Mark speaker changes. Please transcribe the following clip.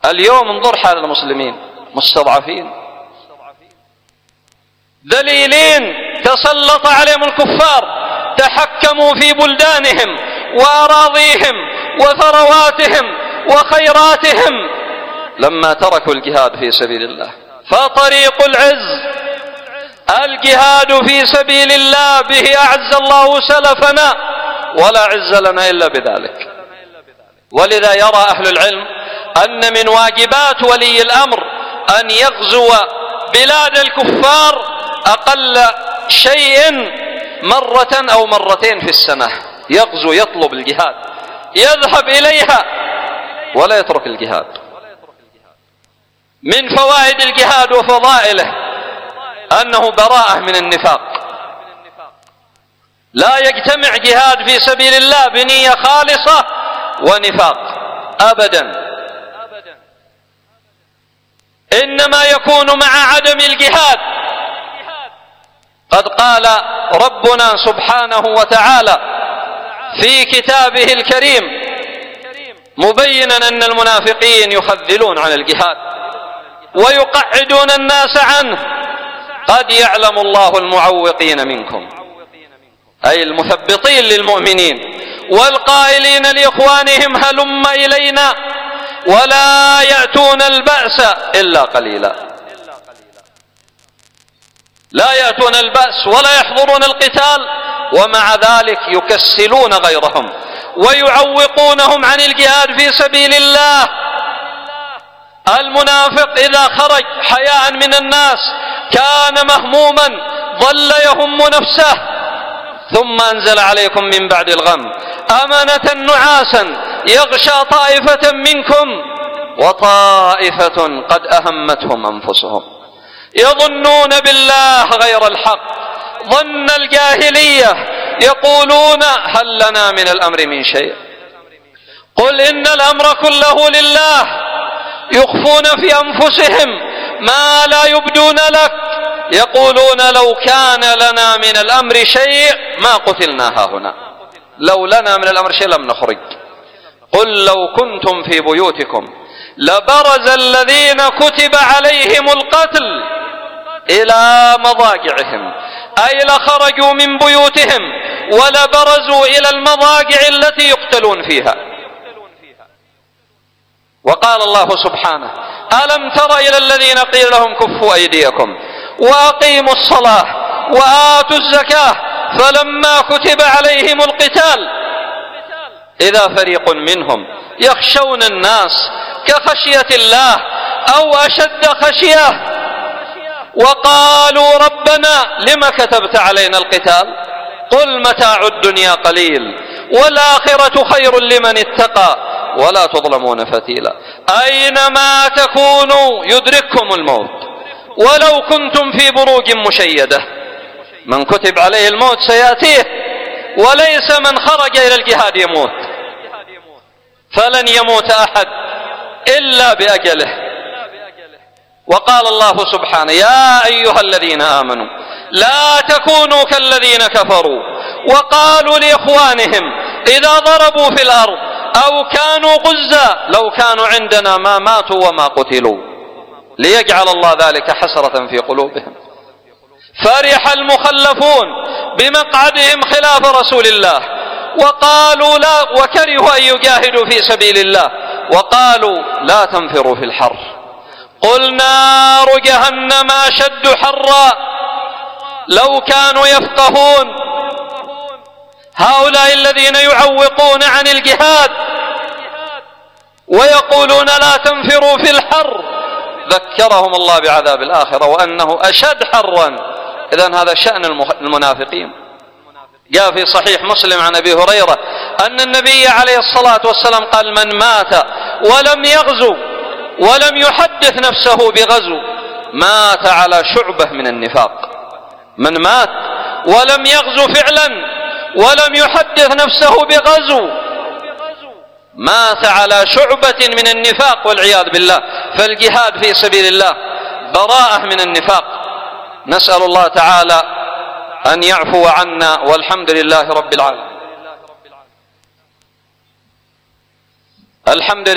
Speaker 1: اليوم انظر حال المسلمين مستضعفين ذليلين، تسلط عليهم الكفار، تحكموا في بلدانهم وأراضيهم وثرواتهم وخيراتهم لما تركوا الجهاد في سبيل الله. فطريق العز الجهاد في سبيل الله، به أعز الله سلفنا ولا عز لنا إلا بذلك. ولذا يرى أهل العلم أن من واجبات ولي الأمر أن يغزو بلاد الكفار أقل شيء مرة أو مرتين في السنة، يغزو يطلب الجهاد، يذهب إليها ولا يترك الجهاد. من فوائد الجهاد وفضائله أنه براءة من النفاق، لا يجتمع جهاد في سبيل الله بنية خالصة ونفاق أبدا، إنما يكون مع عدم الجهاد. قد قال ربنا سبحانه وتعالى في كتابه الكريم مبينا أن المنافقين يخذلون عن الجهاد ويقعدون الناس عنه، قد يعلم الله المعوقين منكم، أي المثبطين للمؤمنين، والقائلين لإخوانهم هلم إلينا، ولا يأتون البأس إلا قليلا. لا يأتون البأس ولا يحضرون القتال، ومع ذلك يكسلون غيرهم ويعوقونهم عن الجهاد في سبيل الله. المنافق إذا خرج حياء من الناس كان مهموما، ظل يهم نفسه، ثم أنزل عليكم من بعد الغم أمنة نعاسا يغشى طائفة منكم وطائفة قد أهمتهم أنفسهم يظنون بالله غير الحق ظن الجاهلية يقولون هل لنا من الأمر من شيء، قل إن الأمر كله لله، يخفون في أنفسهم ما لا يبدون لك، يقولون لو كان لنا من الأمر شيء ما قتلنا هاهنا، لو لنا من الأمر شيء لم نخرج. قل لو كنتم في بيوتكم لبرز الذين كتب عليهم القتل إلى مضاجعهم، أي لخرجوا من بيوتهم ولبرزوا إلى المضاجع التي يقتلون فيها. وقال الله سبحانه ألم تر إلى الذين قيل لهم كفوا أيديكم وأقيموا الصلاة وآتوا الزكاة فلما كتب عليهم القتال إذا فريق منهم يخشون الناس كخشية الله أو أشد خشية وقالوا ربنا لم كتبت علينا القتال قل متاع الدنيا قليل والآخرة خير لمن اتقى ولا تظلمون فتيلا. أينما تكونوا يدرككم الموت ولو كنتم في بروج مشيدة، من كتب عليه الموت سيأتيه، وليس من خرج إلى الجهاد يموت، فلن يموت أحد إلا بأجله. وقال الله سبحانه يا أيها الذين آمنوا لا تكونوا كالذين كفروا وقالوا لإخوانهم إذا ضربوا في الأرض أو كانوا غزا لو كانوا عندنا ما ماتوا وما قتلوا ليجعل الله ذلك حسرة في قلوبهم. فرح المخلفون بمقعدهم خلاف رسول الله وقالوا لا، وكرهوا أن يجاهدوا في سبيل الله وقالوا لا تنفروا في الحر قل نار جهنم أشد حرا لو كانوا يفقهون. هؤلاء الذين يعوقون عن الجهاد ويقولون لا تنفروا في الحر ذكرهم الله بعذاب الآخرة وأنه أشد حرا. إذن هذا شأن المنافقين. جاء في صحيح مسلم عن أبي هريرة أن النبي عليه الصلاة والسلام قال من مات ولم يغزو ولم يحدث نفسه بغزو مات على شعبة من النفاق. من مات ولم يغزو فعلا ولم يحدث نفسه بغزو مات على شعبة من النفاق والعياذ بالله. فالجهاد في سبيل الله براءة من النفاق. نسأل الله تعالى أن يعفو عنا والحمد لله رب العالمين. الحمد